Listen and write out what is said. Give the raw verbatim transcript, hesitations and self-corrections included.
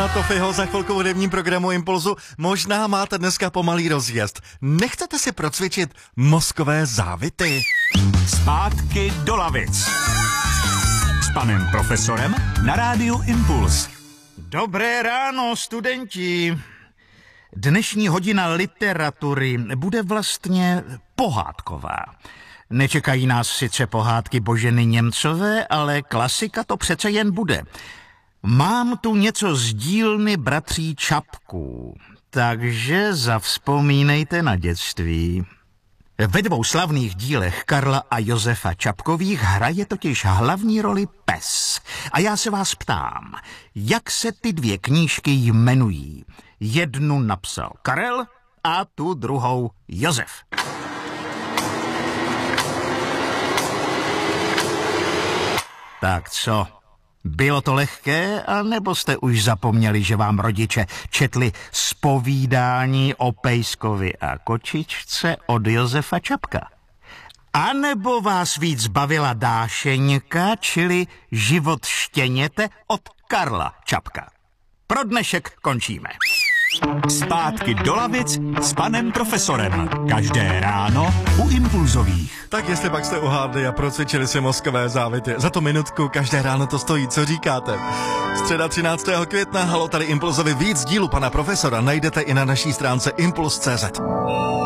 Jana Tofyho za chvilku v hudebním programu Impulzu. Možná máte dneska pomalý rozjezd. Nechcete si procvičit mozkové závity? Zpátky do lavic. S panem profesorem na rádiu Impuls. Dobré ráno, studenti. Dnešní hodina literatury bude vlastně pohádková. Nečekají nás sice pohádky Boženy Němcové, ale klasika to přece jen bude. Mám tu něco z dílny bratří Čapků, takže zavzpomínejte na dětství. Ve dvou slavných dílech Karla a Josefa Čapkových hraje totiž hlavní roli pes. A já se vás ptám, jak se ty dvě knížky jmenují? Jednu napsal Karel a tu druhou Josef. Tak co? Bylo to lehké, anebo jste už zapomněli, že vám rodiče četli zpovídání o pejskovi a kočičce od Josefa Čapka? A nebo vás víc bavila Dášeňka, čili Život štěněte od Karla Čapka? Pro dnešek končíme. Zpátky do lavic s panem profesorem. Každé ráno u Impulzových. Tak jestli pak jste uhádli a procvičili si mozkové závity. Za to minutku každé ráno to stojí, co říkáte? Středa třináctého května, halo, tady Impulzovi, víc dílu pana profesora najdete i na naší stránce impuls tečka cé zet.